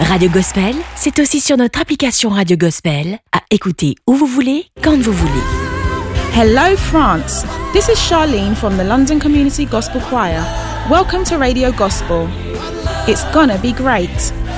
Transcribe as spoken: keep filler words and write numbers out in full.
Radio Gospel, c'est aussi sur notre application Radio Gospel, à écouter où vous voulez, quand vous voulez. Hello France, this is Charlene from the London Community Gospel Choir. Welcome to Radio Gospel. It's gonna be great.